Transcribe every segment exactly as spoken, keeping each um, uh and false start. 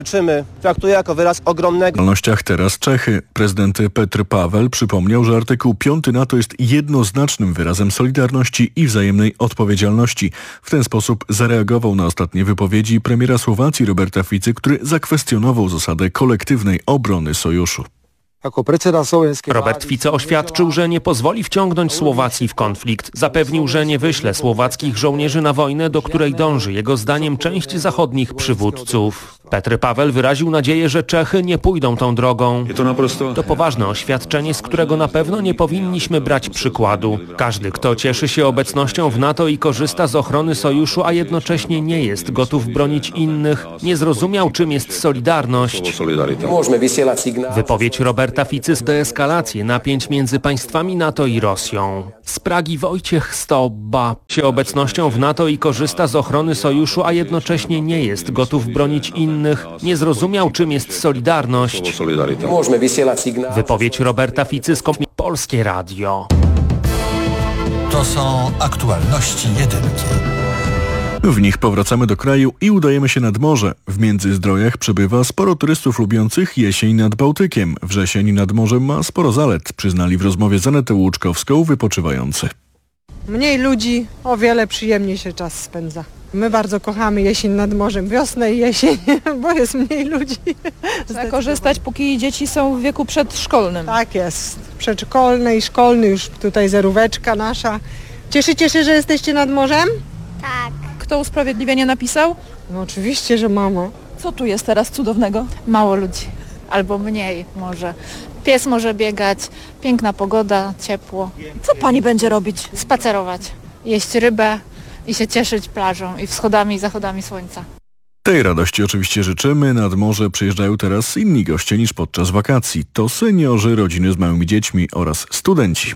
Czymy traktuję jako wyraz ogromnego... W działalnościach teraz Czechy. Prezydent Petr Paweł przypomniał, że artykuł piąty NATO jest jednoznacznym wyrazem solidarności i wzajemnej odpowiedzialności. W ten sposób zareagował na ostatnie wypowiedzi premiera Słowacji Roberta Ficy, który zakwestionował zasadę kolektywnej obrony sojuszu. Robert Fico oświadczył, że nie pozwoli wciągnąć Słowacji w konflikt. Zapewnił, że nie wyśle słowackich żołnierzy na wojnę, do której dąży jego zdaniem część zachodnich przywódców. Petr Paweł wyraził nadzieję, że Czechy nie pójdą tą drogą. To poważne oświadczenie, z którego na pewno nie powinniśmy brać przykładu. Każdy, kto cieszy się obecnością w NATO i korzysta z ochrony sojuszu, a jednocześnie nie jest gotów bronić innych, nie zrozumiał, czym jest solidarność. Wypowiedź Roberta Ficy deeskalację napięć między państwami NATO i Rosją. Z Pragi Wojciech Stoba się obecnością w NATO i korzysta z ochrony sojuszu, a jednocześnie nie jest gotów bronić innych, nie zrozumiał, czym jest solidarność. Wypowiedź Roberta Ficy z Polskie Radio. To są aktualności jedynki. W nich powracamy do kraju i udajemy się nad morze. W Międzyzdrojach przybywa sporo turystów lubiących jesień nad Bałtykiem. Wrzesień nad morzem ma sporo zalet, przyznali w rozmowie z Anetą Łuczkowską wypoczywający. Mniej ludzi, o wiele przyjemniej się czas spędza. My bardzo kochamy jesień nad morzem, wiosnę i jesień, bo jest mniej ludzi. Trzeba korzystać, póki dzieci są w wieku przedszkolnym. Tak jest, przedszkolny i szkolny, już tutaj zeróweczka nasza. Cieszycie się, że jesteście nad morzem? Tak. Kto usprawiedliwienie napisał? No oczywiście, że mama. Co tu jest teraz cudownego? Mało ludzi, albo mniej może. Pies może biegać, piękna pogoda, ciepło. Co pani będzie robić? Spacerować, jeść rybę i się cieszyć plażą i wschodami i zachodami słońca. Tej radości oczywiście życzymy. Nad morze przyjeżdżają teraz inni goście niż podczas wakacji. To seniorzy, rodziny z małymi dziećmi oraz studenci.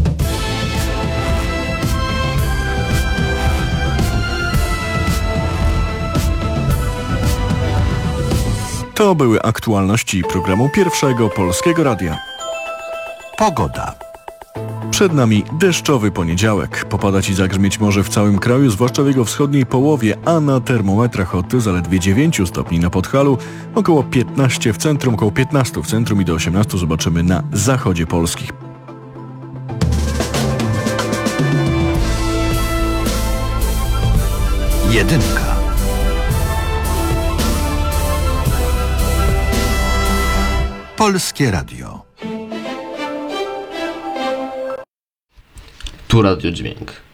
To były aktualności programu Pierwszego Polskiego Radia. Pogoda. Przed nami deszczowy poniedziałek. Popadać i zagrzmieć może w całym kraju, zwłaszcza w jego wschodniej połowie, a na termometrach od zaledwie dziewięć stopni na Podhalu, około piętnaście w centrum, około piętnaście w centrum i do osiemnastu zobaczymy na zachodzie Polski. Jedynka. Polskie Radio. Tu Radio Dźwięk.